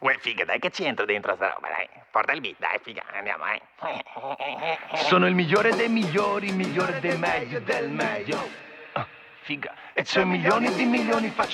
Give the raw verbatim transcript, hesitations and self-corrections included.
Uè, figa, dai che ci entro dentro sta roba, dai. Porta il beat, dai, figa, andiamo, eh. Sono il migliore dei migliori, migliore dei meglio del meglio. Ah, figa. E c'è milioni di milioni, faccio